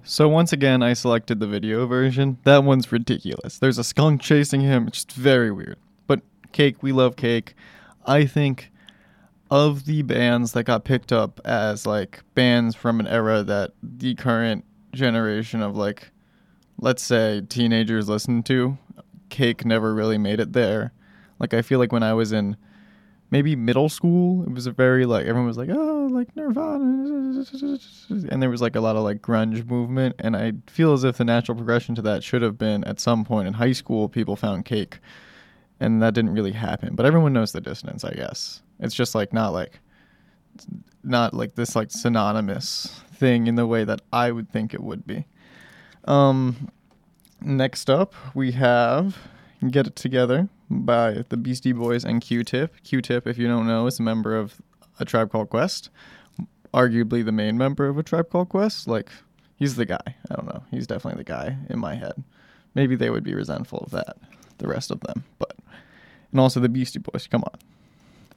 So once again, I selected the video version. That one's ridiculous. There's a skunk chasing him. It's just very weird. But Cake, we love Cake. I think of the bands that got picked up as like bands from an era that the current generation of like, let's say, teenagers listen to, Cake never really made it there. Like I feel like when I was in maybe middle school, it was a very like everyone was like, oh, like Nirvana, and there was like a lot of like grunge movement, and I feel as if the natural progression to that should have been at some point in high school people found Cake, and that didn't really happen. But everyone knows the Dissonance, I guess. It's just like not like this like synonymous thing in the way that I would think it would be. Next up we have Get It Together by the Beastie Boys and Q-Tip. Q-Tip, if you don't know, is a member of A Tribe Called Quest. Arguably the main member of A Tribe Called Quest. Like, he's the guy. I don't know. He's definitely the guy in my head. Maybe they would be resentful of that, the rest of them. But, and also the Beastie Boys. Come on.